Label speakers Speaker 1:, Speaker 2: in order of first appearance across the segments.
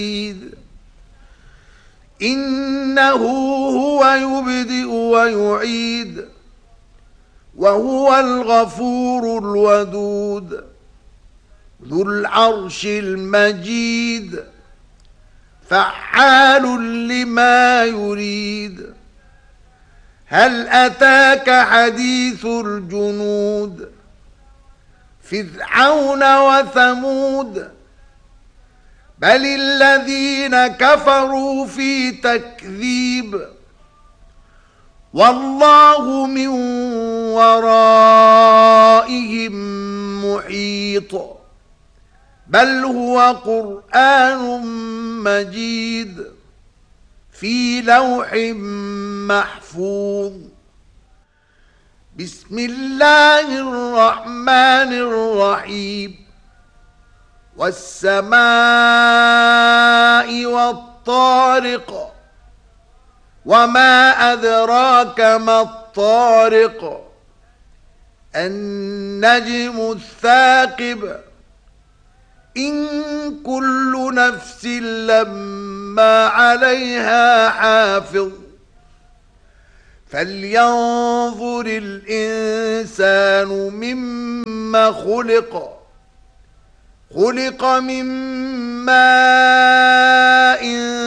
Speaker 1: إنه هو يبدئ ويعيد وهو الغفور الودود ذو العرش المجيد فعال لما يريد. هل أتاك حديث الجنود فرعون وثمود بل الذين كفروا في تكذيب والله من ورائهم محيط بل هو قرآن مجيد في لوح محفوظ. بسم الله الرحمن الرحيم والسماء والطارق وما أدراك ما الطارق النجم الثاقب إن كل نفس لما عليها حافظ فلينظر الإنسان مما خلق من ماء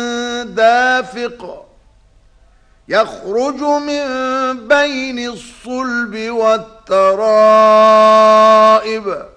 Speaker 1: دافق يخرج من بين الصلب والترائب